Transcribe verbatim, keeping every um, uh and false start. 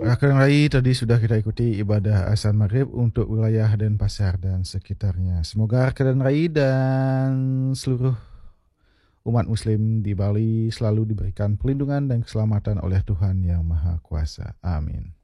Rekan Rai, tadi sudah kita ikuti ibadah azan maghrib untuk wilayah Denpasar dan sekitarnya. Semoga rekan Rai dan seluruh umat muslim di Bali selalu diberikan perlindungan dan keselamatan oleh Tuhan Yang Maha Kuasa. Amin.